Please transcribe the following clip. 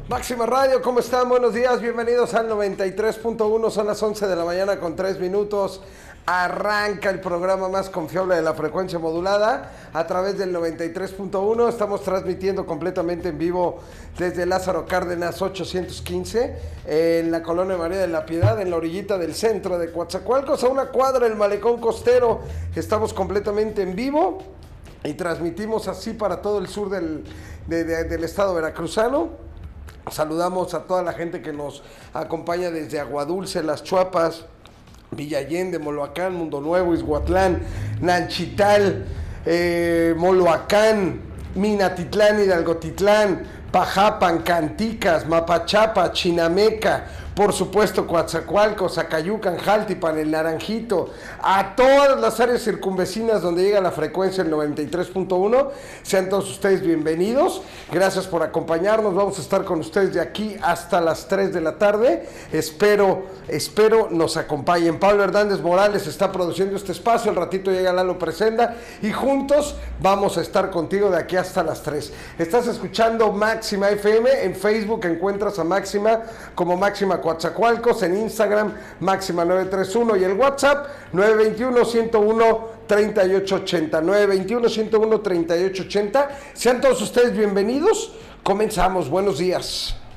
Máxima Radio, ¿cómo están? Buenos días, bienvenidos al 93.1, son las 11 de la mañana con 3 minutos. Arranca el programa más confiable de la frecuencia modulada a través del 93.1. Estamos transmitiendo completamente en vivo desde Lázaro Cárdenas 815 en la colonia María de la Piedad, en la orillita del centro de Coatzacoalcos, a una cuadra del Malecón Costero. Estamos completamente en vivo y transmitimos así para todo el sur del estado veracruzano. Saludamos a toda la gente que nos acompaña desde Aguadulce, Las Chuapas, Villa Allende, Moloacán, Mundo Nuevo, Izhuatlán, Nanchital, Moloacán, Minatitlán, Hidalgotitlán, Pajapan, Canticas, Mapachapa, Chinameca, por supuesto Coatzacoalcos, Acayucan, Jaltipan, El Naranjito, a todas las áreas circunvecinas donde llega la frecuencia el 93.1, sean todos ustedes bienvenidos, gracias por acompañarnos, vamos a estar con ustedes de aquí hasta las 3 de la tarde, espero nos acompañen. Pablo Hernández Morales está produciendo este espacio, al ratito llega Lalo Presenda y juntos vamos a estar contigo de aquí hasta las 3. Estás escuchando Máxima FM, en Facebook encuentras a Máxima como Máxima Coatzacoalcos, en Instagram Máxima 931 y el WhatsApp 921-101-3880, 921-101-3880. Sean todos ustedes bienvenidos, comenzamos, buenos días.